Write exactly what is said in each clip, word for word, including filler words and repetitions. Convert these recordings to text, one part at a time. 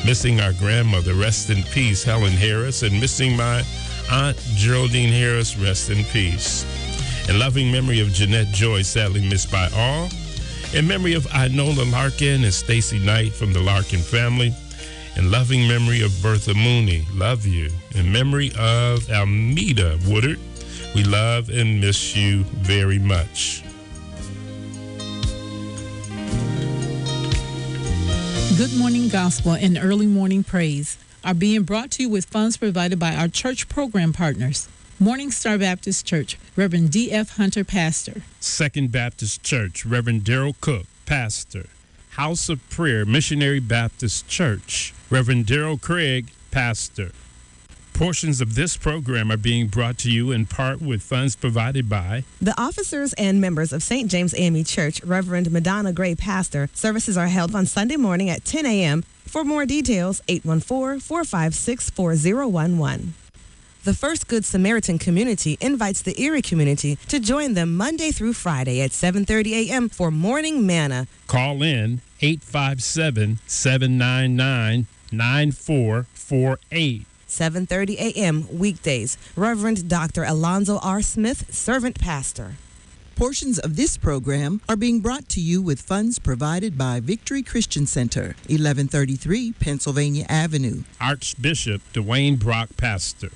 Missing our grandmother, rest in peace, Helen Harris, and missing my Aunt Geraldine Harris, rest in peace. In loving memory of Jeanette Joy, sadly missed by all. In memory of Inola Larkin and Stacy Knight from the Larkin family. In loving memory of Bertha Mooney, love you. In memory of Almeda Woodard, we love and miss you very much. Good Morning Gospel and Early Morning Praise are being brought to you with funds provided by our church program partners. Morning Star Baptist Church, Reverend D F Hunter, Pastor. Second Baptist Church, Reverend Darrell Cook, Pastor. House of Prayer Missionary Baptist Church, Reverend Darrell Craig, Pastor. Portions of this program are being brought to you in part with funds provided by the officers and members of Saint James A M E Church, Reverend Madonna Gray, Pastor. Services are held on Sunday morning at ten a.m. For more details, eight one four, four five six, four zero one one. The First Good Samaritan community invites the Erie community to join them Monday through Friday at seven thirty a.m. for Morning Manna. Call in eight five seven, seven nine nine, nine four four eight. seven thirty a.m. weekdays. Reverend Doctor Alonzo R. Smith, Servant Pastor. Portions of this program are being brought to you with funds provided by Victory Christian Center, eleven thirty-three Pennsylvania Avenue. Archbishop Dwayne Brock, Pastor.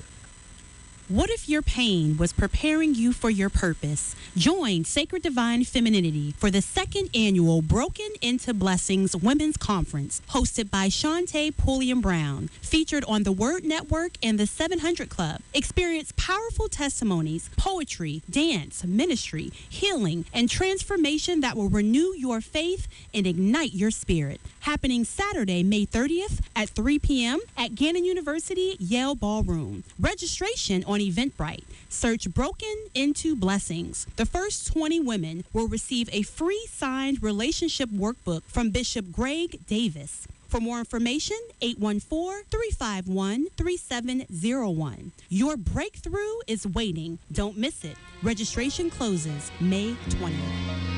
What if your pain was preparing you for your purpose? Join Sacred Divine Femininity for the second annual Broken Into Blessings Women's Conference, hosted by Shantae Pulliam Brown, featured on the Word Network and the seven hundred Club. Experience powerful testimonies, poetry, dance, ministry, healing, and transformation that will renew your faith and ignite your spirit. Happening Saturday, May thirtieth at three p.m. at Gannon University Yale Ballroom. Registration on Eventbrite. Search Broken Into Blessings. The first twenty women will receive a free signed relationship workbook from Bishop Greg Davis. For more information, eight one four, three five one, three seven zero one. Your breakthrough is waiting. Don't miss it. Registration closes May twentieth.